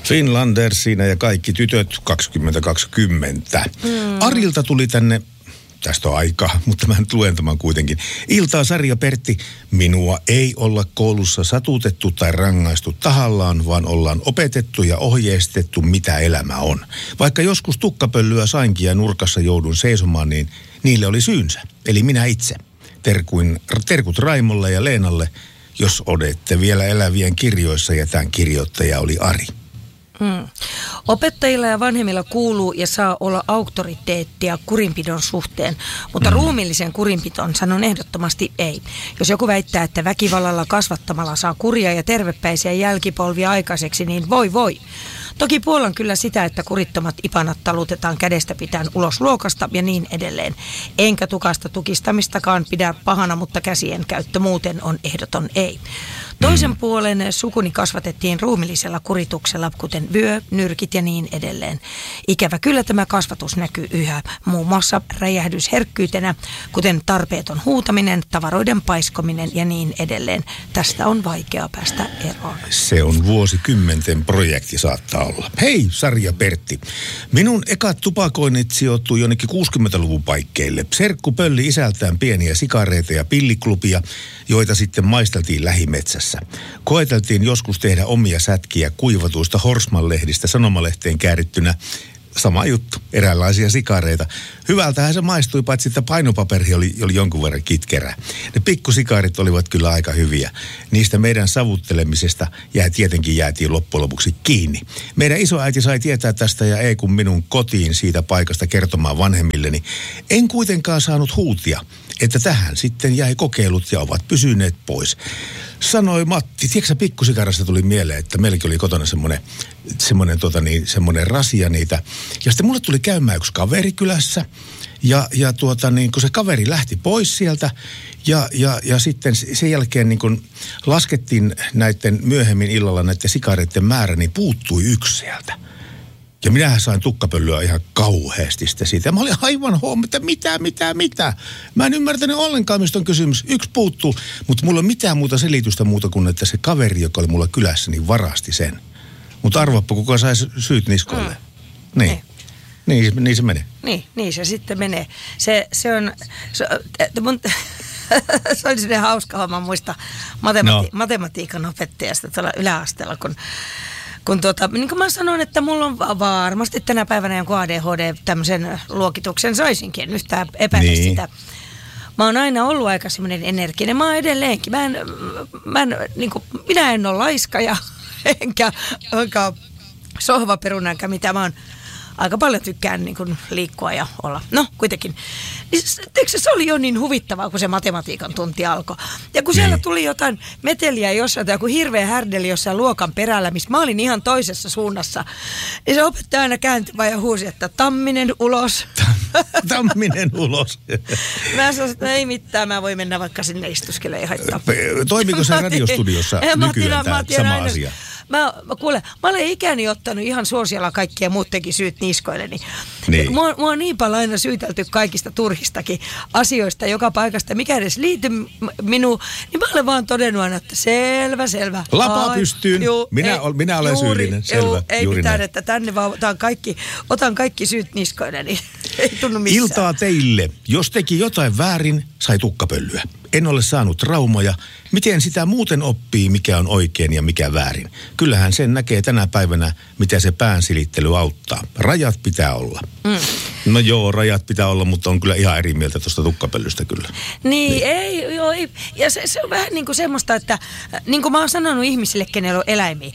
Finlander siinä ja kaikki tytöt 2020. Arilta tuli tänne, tästä on aikaa, mutta mä nyt luen tämän kuitenkin. Iltaa Sari ja Pertti, minua ei olla koulussa satutettu tai rangaistu tahallaan, vaan ollaan opetettu ja ohjeistettu, mitä elämä on. Vaikka joskus tukkapöllyä sainkin ja nurkassa joudun seisomaan, niin niille oli syynsä, eli minä itse. Terkut Raimolle ja Leenalle, jos olette vielä elävien kirjoissa ja tämän kirjoittaja oli Ari. Opettajilla ja vanhemmilla kuuluu ja saa olla auktoriteettia kurinpidon suhteen, mutta ruumiillisen kurinpitoon sanon ehdottomasti ei. Jos joku väittää, että väkivallalla kasvattamalla saa kuria ja tervepäisiä jälkipolvia aikaiseksi, niin voi. Toki puollan kyllä sitä, että kurittomat ipanat talutetaan kädestä pitäen ulos luokasta ja niin edelleen. Enkä tukasta tukistamistakaan pidä pahana, mutta käsien käyttö muuten on ehdoton ei. Toisen puolen sukuni kasvatettiin ruumillisella kurituksella, kuten vyö, nyrkit ja niin edelleen. Ikävä kyllä tämä kasvatus näkyy yhä muun muassa räjähdysherkkyytenä, kuten tarpeeton huutaminen, tavaroiden paiskominen ja niin edelleen. Tästä on vaikea päästä eroon. Se on vuosikymmenten projekti saattaa olla. Hei, Sari ja Pertti. Minun ekat tupakoinnit sijoittui jonnekin 60-luvun paikkeille. Serkku pölli isältään pieniä sikareita ja pilliklubia, joita sitten maisteltiin lähimetsässä. Koeteltiin joskus tehdä omia sätkiä kuivatuista Horsman-lehdistä sanomalehteen käärittynä. Sama juttu, eräänlaisia sikareita. Hyvältähän se maistui, paitsi että painopaperi oli jonkun verran kitkerää. Ne pikkusikaarit olivat kyllä aika hyviä. Niistä meidän savuttelemisesta jäätiin loppujen lopuksi kiinni. Meidän isoäiti sai tietää tästä ja ei kun minun kotiin siitä paikasta kertomaan vanhemmilleni. En kuitenkaan saanut huutia, että tähän sitten jäi kokeilut ja ovat pysyneet pois. Sanoi Matti, tiedätkö pikkusikarasta tuli mieleen, että meilläkin oli kotona semmoinen rasia niitä. Ja sitten mulle tuli käymään yksi kaveri kylässä ja kun se kaveri lähti pois sieltä ja sitten sen jälkeen niin kun laskettiin näiden myöhemmin illalla näiden sikareiden määrä, niin puuttui yksi sieltä. Ja minähän sain tukkapölyä ihan kauheasti siitä. Ja mä olin aivan että mitä. Mä en ymmärtänyt ollenkaan, mistä on kysymys. Yksi puuttuu, mutta mulla ei ole mitään muuta selitystä muuta kuin, että se kaveri, joka oli mulla kylässä, niin varasti sen. Mutta arvaappa, kuka sai syyt niskolle. Niin se menee. Niin se sitten menee. Se on sellainen hauska homma muista matematiikan opettajasta tuolla yläasteella, kun niin kuin mä sanon, että mulla on varmasti tänä päivänä jonkun ADHD tämmöisen luokituksen saisinkin, en yhtään epäile sitä. Mä oon aina ollut aika semmoinen energinen, mä oon edelleenkin. Minä en ole laiska ja enkä sohvaperuna enkä mitä, mä oon aika paljon tykkään niin kuin liikkua ja olla. No, kuitenkin. Niin, se oli jo niin huvittavaa, kun se matematiikan tunti alkoi. Ja kun siellä tuli jotain meteliä jossain, tai joku hirveä härdeli jossain luokan perällä, missä mä olin ihan toisessa suunnassa, niin se opettaja aina kääntyi vaan ja huusi, että Tamminen ulos. Tamminen ulos. Mä sanoin, että ei mitään, mä voin mennä vaikka sinne istuskelemaan ja haittaa. Toimiko se radiostudiossa nykyään tämä sama asia? Mä olen ikäni ottanut ihan suosiolla kaikkia muut teki syyt niskoilleni. Niin. Mua on niin paljon aina syytelty kaikista turhistakin asioista joka paikasta, mikä edes liity minuun, niin mä olen vaan todennut aina, että selvä. Lapa pystyyn, minä olen syyllinen, selvä. Ei mitään, että tänne vaan otan kaikki syyt niskoilleni, ei tunnu missään. Iltaa teille, jos teki jotain väärin, sai tukkapöllyä. En ole saanut traumaja. Miten sitä muuten oppii, mikä on oikein ja mikä väärin? Kyllähän sen näkee tänä päivänä, mitä se päänsilittely auttaa. Rajat pitää olla. No joo, rajat pitää olla, mutta on kyllä ihan eri mieltä tuosta tukkapöllystä kyllä. Niin. Ei. Ja se on vähän niin kuin semmoista, että niin kuin mä oon sanonut ihmisille, kenellä on eläimiä.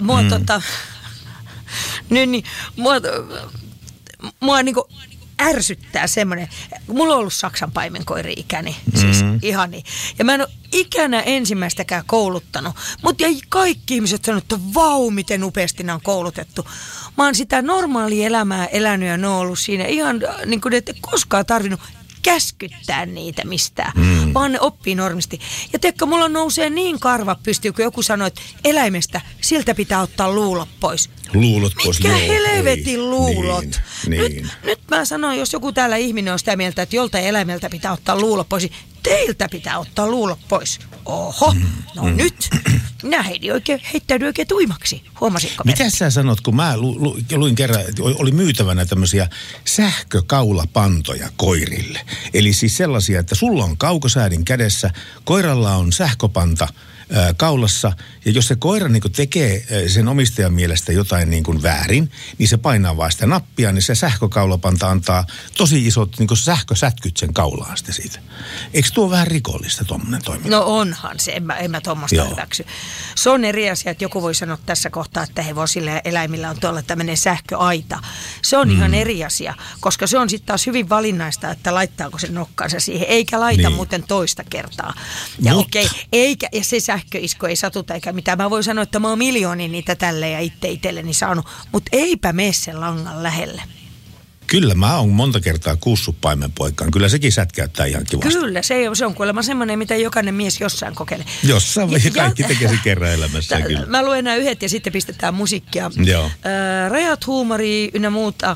Mua niin kuin ärsyttää semmoinen, mulla on ollut Saksan paimenkoiri-ikäni, siis ihani. Ja mä en ole ikänä ensimmäistäkään kouluttanut, mutta kaikki ihmiset sanoo, että vau, miten upeasti nämä on koulutettu. Mä oon sitä normaalia elämää elänyt ja ne on ollut siinä ihan niin kuin, että koskaan tarvinnut käskyttää niitä mistään, vaan ne oppii normisti. Ja tiedätkö, mulla nousee niin karva pystyy, kun joku sanoo, että eläimestä, siltä pitää ottaa luulot pois. Luulot pois, mitkä helvetin luulot? Niin. Nyt mä sanon, jos joku täällä ihminen on sitä mieltä, että joltain eläimeltä pitää ottaa luulot pois, teiltä pitää ottaa luulot pois. Oho, no nyt. Minä heittäydyin oikein tuimaksi. Huomasitko? Mitä sä sanot, kun mä luin kerran, että oli myytävänä tämmöisiä sähkökaulapantoja koirille. Eli siis sellaisia, että sulla on kaukosäädin kädessä, koiralla on sähköpanta kaulassa, ja jos se koira niin kuin tekee sen omistajan mielestä jotain niin kuin väärin, niin se painaa vaan sitä nappia, niin se sähkökaulapanta antaa tosi isot niin kuin sähkösätkyt sen kaulaan sitten siitä. Eikö tuo vähän rikollista tuommoinen toiminta? No onhan se, en mä tuommoista hyväksy. Se on eri asia, että joku voi sanoa tässä kohtaa, että hevosilla ja eläimillä on tuolla tämmöinen sähköaita. Se on ihan eri asia, koska se on sitten taas hyvin valinnaista, että laittaako se nokkansa siihen, eikä laita muuten toista kertaa. Ja ja se sähköisku ei satuta eikä mitään. Mä voin sanoa, että mä oon miljoonin niitä tälle ja itselleni saanut, mutta eipä mene sen langan lähelle. Kyllä, mä oon monta kertaa kuussut paimenpoikaan. Kyllä sekin sätkäyttää ihan kivasti. Kyllä, se on kuulemma semmoinen, mitä jokainen mies jossain kokeilee. Jossain kaikki tekee sen kerran elämässä. Kyllä. Mä luen nämä yhdet ja sitten pistetään musiikkia. Joo. Rajat, huumoria ynnä muuta.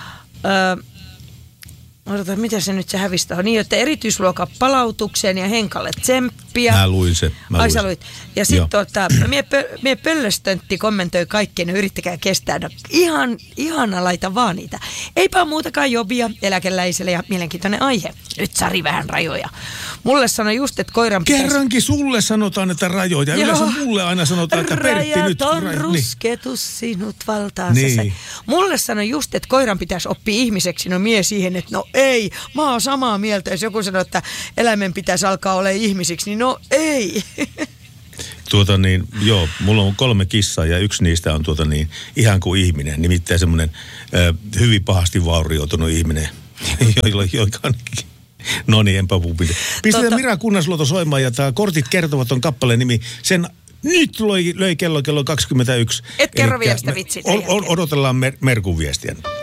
Odotan, mitä se nyt se hävisi tuohon. Niin, että erityisluokan palautukseen ja Henkalle tsemppiä. Mä luin se. Ai sä luit. Ja sitten mie pöllöstöntti kommentoi kaikkeen, yrittäkää kestää. No, ihana laita vaan niitä. Eipä muutakaan jobia eläkeläiselle ja mielenkiintoinen aihe. Nyt Sari vähän rajoja. Mulle sanoi just, että koiran pitäisi... Kerrankin sulle sanotaan, että rajoja. Yleensä mulle aina sanotaan, että Pertti nyt... Rajat on rusketus sinut valtaansa. Niin. Mulle sanoi just, että koiran pitäisi oppia ihmiseksi. No mie siihen, että no ei. Mä oon samaa mieltä, jos joku sanoo, että eläimen pitäisi alkaa olla ihmisiksi, niin no ei. Mulla on 3 kissaa ja yksi niistä on ihan kuin ihminen. Nimittäin semmoinen hyvin pahasti vaurioitunut ihminen, joka on... No niin, enpä puhua. Pistetään Mira Kunnasluoto soimaan ja tämä Kortit kertovat on kappaleen nimi. Sen nyt löi kello 21. Et kerro vielä sitä vitsiä. Odotellaan Merkun viestiä.